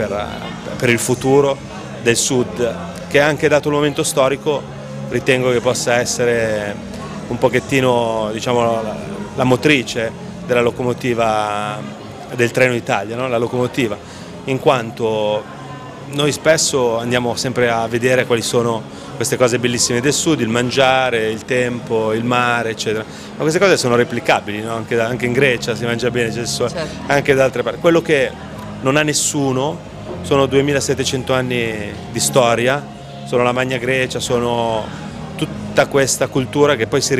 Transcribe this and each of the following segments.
per il futuro del Sud, che anche dato il momento storico ritengo che possa essere un pochettino, diciamo, la motrice della locomotiva del Treno Italia, no? La locomotiva, in quanto noi spesso andiamo sempre a vedere quali sono queste cose bellissime del Sud, il mangiare, il tempo, il mare, eccetera, ma queste cose sono replicabili, no? Anche in Grecia si mangia bene, c'è il sole, certo, anche da altre parti. Quello che non ha nessuno sono 2700 anni di storia, sono la Magna Grecia, sono tutta questa cultura che poi si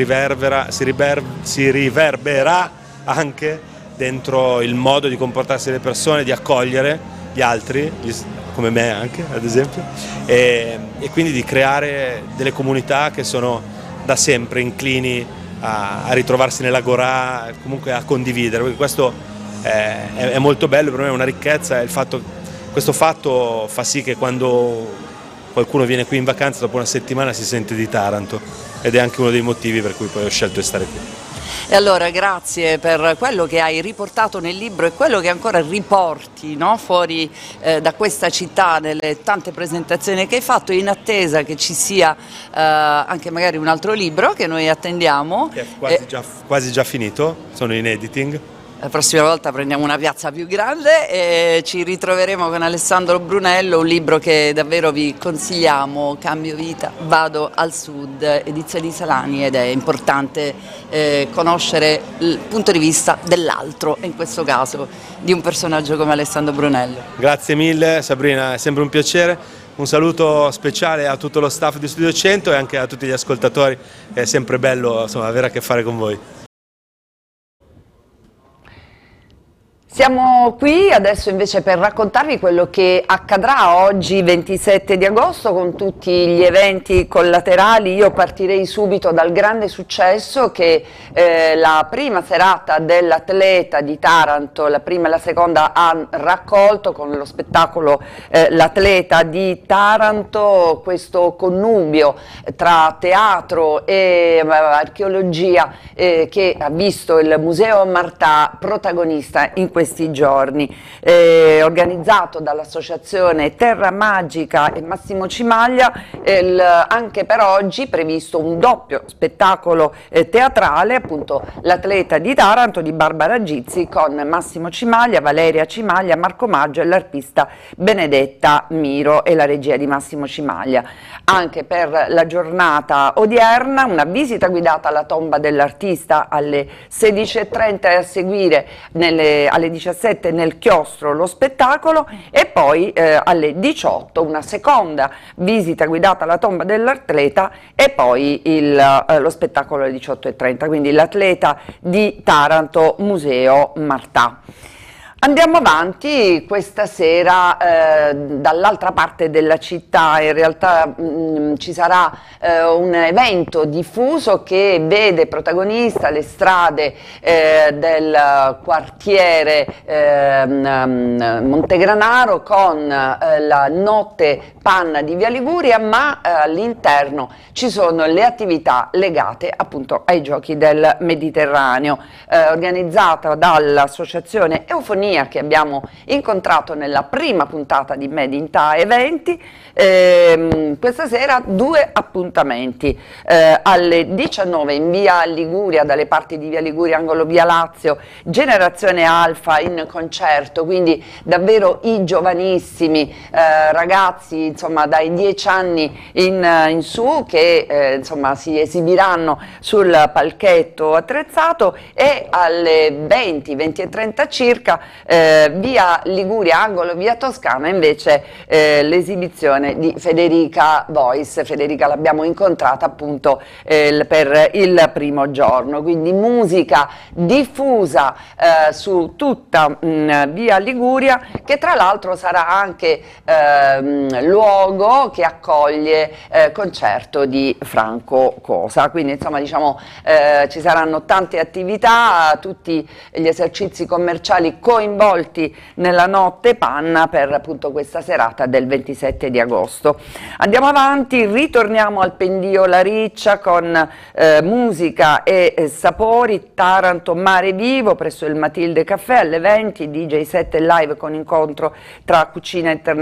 riverbera anche dentro il modo di comportarsi delle persone, di accogliere gli altri, come me anche ad esempio, e quindi di creare delle comunità che sono da sempre inclini a ritrovarsi nell'agorà, comunque a condividere, perché questo è molto bello, per me è una ricchezza, questo fatto fa sì che quando qualcuno viene qui in vacanza dopo una settimana si sente di Taranto, ed è anche uno dei motivi per cui poi ho scelto di stare qui. E allora grazie per quello che hai riportato nel libro e quello che ancora riporti, no, fuori da questa città nelle tante presentazioni che hai fatto, in attesa che ci sia anche magari un altro libro che noi attendiamo. Che è quasi già finito, sono in editing. La prossima volta prendiamo una piazza più grande e ci ritroveremo con Alessandro Brunello, un libro che davvero vi consigliamo, Cambio vita, vado al Sud, edizioni Salani, ed è importante conoscere il punto di vista dell'altro, in questo caso di un personaggio come Alessandro Brunello. Grazie mille Sabrina, è sempre un piacere. Un saluto speciale a tutto lo staff di Studio 100 e anche a tutti gli ascoltatori, è sempre bello, insomma, avere a che fare con voi. Siamo qui adesso invece per raccontarvi quello che accadrà oggi 27 di agosto con tutti gli eventi collaterali. Io partirei subito dal grande successo che la prima serata dell'Atleta di Taranto, la prima e la seconda, ha raccolto con lo spettacolo L'Atleta di Taranto, questo connubio tra teatro e archeologia che ha visto il Museo Martà protagonista in questi giorni, organizzato dall'associazione Terra Magica e Massimo Cimaglia. Anche per oggi previsto un doppio spettacolo teatrale, appunto L'Atleta di Taranto di Barbara Gizzi con Massimo Cimaglia, Valeria Cimaglia, Marco Maggio e l'artista Benedetta Miro e la regia di Massimo Cimaglia. Anche per la giornata odierna una visita guidata alla tomba dell'artista alle 16:30 e a seguire alle 17 nel chiostro lo spettacolo, e poi alle 18 una seconda visita guidata alla tomba dell'atleta e poi lo spettacolo alle 18:30, quindi L'Atleta di Taranto, Museo Martà. Andiamo avanti questa sera dall'altra parte della città. In realtà ci sarà un evento diffuso che vede protagonista le strade del quartiere Montegranaro con la notte panna di Via Liguria, ma all'interno ci sono le attività legate appunto ai Giochi del Mediterraneo, organizzata dall'associazione Eufonia che abbiamo incontrato nella prima puntata di Made in Ta Eventi. Questa sera due appuntamenti, alle 19 in Via Liguria, dalle parti di Via Liguria angolo Via Lazio, Generazione Alfa in concerto, quindi davvero i giovanissimi ragazzi, insomma dai 10 anni in su, che insomma si esibiranno sul palchetto attrezzato, e alle 20:30 circa Via Liguria angolo Via Toscana invece l'esibizione di Federica Voice. Federica l'abbiamo incontrata appunto per il primo giorno, quindi musica diffusa su tutta Via Liguria, che tra l'altro sarà anche luogo che accoglie concerto di Franco Cosa, quindi insomma diciamo ci saranno tante attività, tutti gli esercizi commerciali coinvolti coinvolti nella notte panna per appunto questa serata del 27 di agosto. Andiamo avanti, ritorniamo al pendio La Riccia con musica e sapori, Taranto Mare Vivo presso il Matilde Caffè alle 20, DJ set live con incontro tra cucina internazionale